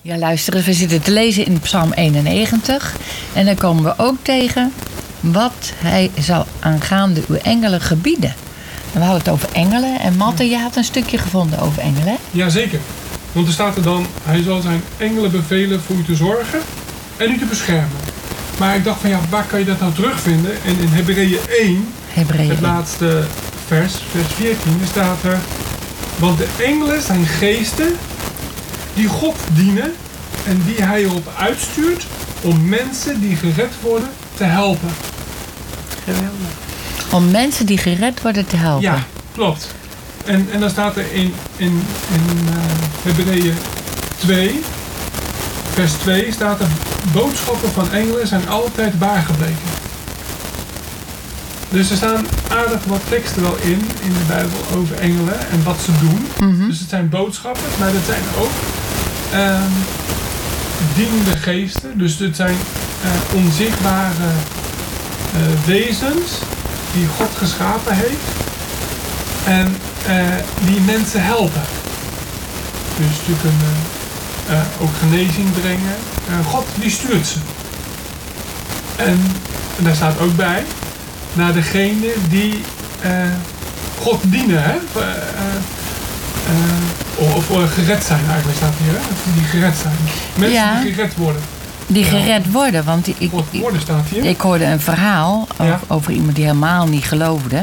Ja, luister eens, we zitten te lezen in Psalm 91. En dan komen we ook tegen wat hij zal aangaande uw engelen gebieden. En we hadden het over engelen. En Malte, je had een stukje gevonden over engelen. Jazeker. Want er staat er dan, hij zal zijn engelen bevelen voor u te zorgen en u te beschermen. Maar ik dacht van ja, waar kan je dat nou terugvinden? En in Hebreeën 1, het laatste vers 14, staat er: want de engelen zijn geesten die God dienen en die hij erop uitstuurt om mensen die gered worden te helpen. Geweldig. Om mensen die gered worden te helpen. Ja, klopt. En dan staat er in Hebreeën 2, vers 2, staat er: boodschappen van engelen zijn altijd waar gebleken. Dus er staan aardig wat teksten wel in de Bijbel over engelen en wat ze doen. Mm-hmm. Dus het zijn boodschappen, maar dat zijn ook dienende geesten. Dus het zijn onzichtbare wezens die God geschapen heeft en die mensen helpen. Dus die kunnen ook genezing brengen. God die stuurt ze. En daar staat ook bij, naar degene die God dienen, hè? Of gered zijn eigenlijk staat hier, hè? Die gered zijn. Mensen die gered worden. Die gered worden, want worden staat hier. Ik hoorde een verhaal over iemand die helemaal niet geloofde.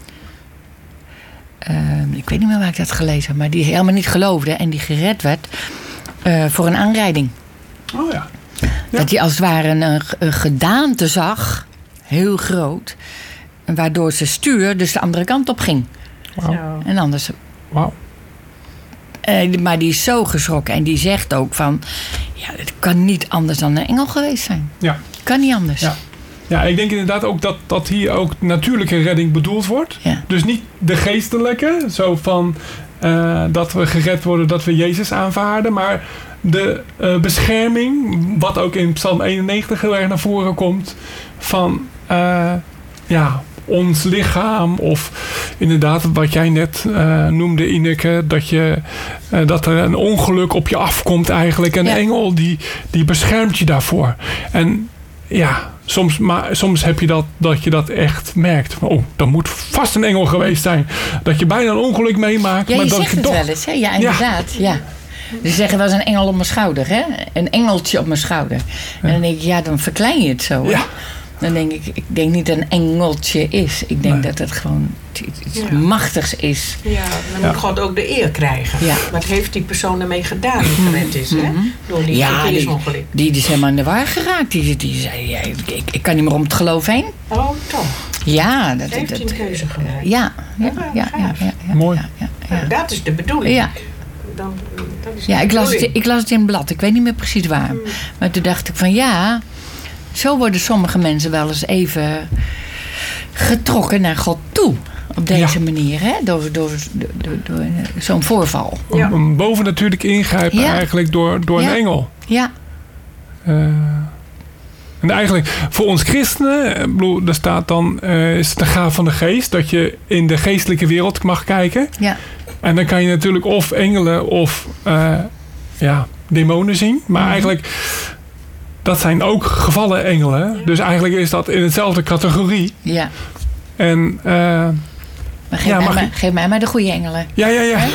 Ik weet niet meer waar ik dat gelezen heb, maar die helemaal niet geloofde en die gered werd voor een aanrijding. Oh ja. Dat hij als het ware een gedaante zag, heel groot, waardoor ze stuur dus de andere kant op ging. Wow. En anders. Wauw. Maar die is zo geschrokken en die zegt ook van, ja, het kan niet anders dan een engel geweest zijn. Ja. Kan niet anders. Ja. Ja, ik denk inderdaad ook dat hier ook natuurlijke redding bedoeld wordt. Ja. Dus niet de geestelijke, zo van dat we gered worden, dat we Jezus aanvaarden, maar de bescherming, wat ook in Psalm 91 heel erg naar voren komt, van ons lichaam, of inderdaad wat jij net noemde, Ineke, dat er een ongeluk op je afkomt eigenlijk. En een engel die beschermt je daarvoor. En ja, soms heb je dat je dat echt merkt. Oh, dat moet vast een engel geweest zijn. Dat je bijna een ongeluk meemaakt. Ja, maar je dat zegt je het toch wel eens, hè? Ja, inderdaad. Ja. Ze zeggen wel eens een engel op mijn schouder, hè? Een engeltje op mijn schouder. En dan denk ik, ja, dan verklein je het zo. Ja. Dan denk ik denk niet dat een engeltje is. Ik denk dat het gewoon iets machtigs is. Ja, dan moet God ook de eer krijgen. Ja. Wat heeft die persoon ermee gedaan die gered is, hè? Door die verkeersongeluk. Die is helemaal in de war geraakt. Die zei, ik kan niet meer om het geloof heen. Oh, toch? Ja. Heeft hij een keuze gemaakt? Ja. Mooi. Ja. Dat is de bedoeling. Ja. Ik las het in een blad. Ik weet niet meer precies waar. Maar toen dacht ik van zo worden sommige mensen wel eens even getrokken naar God toe. Op deze manier, hè? Door zo'n voorval. Ja. Een bovennatuurlijk ingrijpen eigenlijk door een engel. Ja. En eigenlijk voor ons christenen, er staat dan, is het de gaaf van de geest, dat je in de geestelijke wereld mag kijken. Ja. En dan kan je natuurlijk of engelen of demonen zien. Maar eigenlijk, dat zijn ook gevallen engelen. Ja. Dus eigenlijk is dat in hetzelfde categorie. Ja. En, maar geef mij maar de goede engelen. Ja.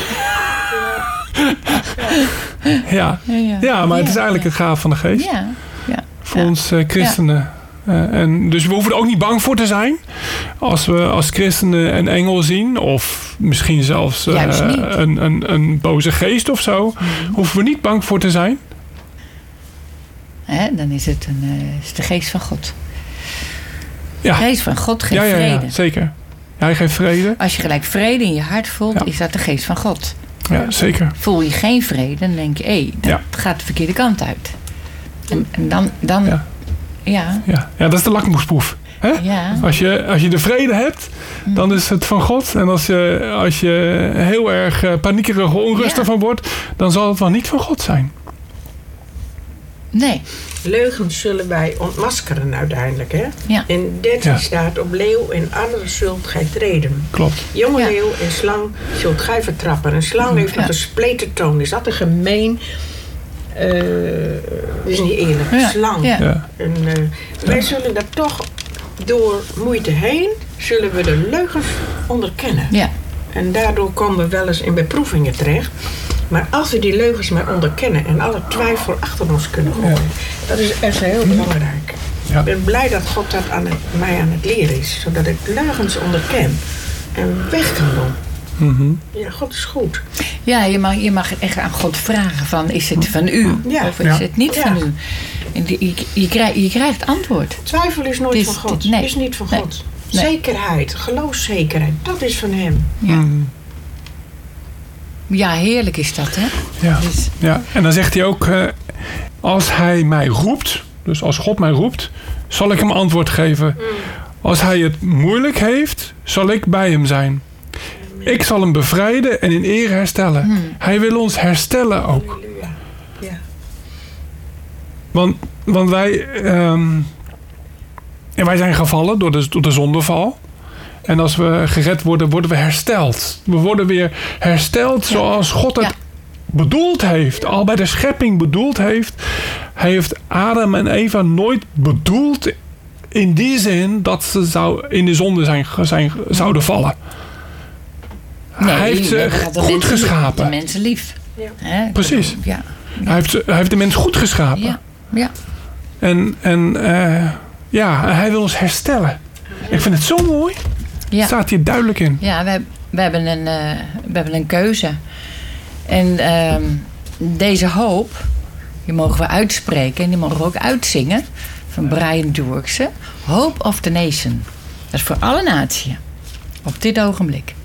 Ja, maar het is eigenlijk het gaaf van de geest. Ja. Voor ons christenen. En dus we hoeven er ook niet bang voor te zijn. Als we als christenen een engel zien. Of misschien zelfs een boze geest of zo. Hoeven we niet bang voor te zijn. Dan is het de geest van God. Ja. De geest van God geeft vrede. Ja, zeker. Hij geeft vrede. Als je gelijk vrede in je hart voelt, is dat de geest van God. Ja, zeker. Voel je geen vrede, dan denk je, dat gaat de verkeerde kant uit. En dan Ja, dat is de lakmoesproef. Hè? Ja. Als je de vrede hebt, dan is het van God. En als je heel erg paniekerig of onrustig van wordt, dan zal het wel niet van God zijn. Nee. Leugens zullen wij ontmaskeren uiteindelijk, hè? Ja. In 13 staat: op leeuw en anderen zult gij treden. Klopt. Jonge leeuw en slang zult gij vertrappen. Een slang heeft nog een spleten toon. Is dat een gemeen is niet eerlijk, slang. Ja. En, wij zullen dat toch door moeite heen, zullen we de leugens onderkennen. Ja. En daardoor komen we wel eens in beproevingen terecht. Maar als we die leugens maar onderkennen en alle twijfel achter ons kunnen gooien, dat is echt heel belangrijk. Ja. Ik ben blij dat God dat mij aan het leren is, zodat ik leugens onderken en weg kan doen. Mm-hmm. Ja, God is goed. Ja, je mag echt aan God vragen van, is het van u? Of is het niet van u? En je krijgt antwoord. Twijfel is nooit van God. Is niet van God. Nee. Zekerheid, geloofszekerheid, dat is van hem. Ja. Ja, heerlijk is dat, hè? Ja. Dus. Ja. En dan zegt hij ook, als hij mij roept, dus als God mij roept, zal ik hem antwoord geven. Als hij het moeilijk heeft, zal ik bij hem zijn. Ik zal hem bevrijden en in eer herstellen. Hij wil ons herstellen ook. Ja. Want wij zijn gevallen door de zondeval. En als we gered worden, worden we hersteld. We worden weer hersteld zoals God het bedoeld heeft. Al bij de schepping bedoeld heeft. Hij heeft Adam en Eva nooit bedoeld in die zin dat ze in de zonde zouden vallen. Nee, hij heeft ze goed geschapen. De mensen lief. Ja. Hè? Precies. Ja. Hij heeft de mens goed geschapen. Ja. Ja. En hij wil ons herstellen. Ik vind het zo mooi. Ja. Het staat hier duidelijk in. Ja, we hebben een keuze. En deze hoop, die mogen we uitspreken en die mogen we ook uitzingen. Van Brian Doerksen. Hope of the Nation. Dat is voor alle naties. Op dit ogenblik.